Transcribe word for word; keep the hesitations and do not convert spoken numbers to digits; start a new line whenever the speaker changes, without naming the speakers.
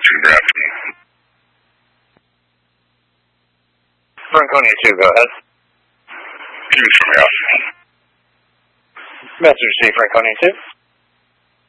Franconia.
Franconia two, go ahead.
Give me from the office.
Message to Franconia two.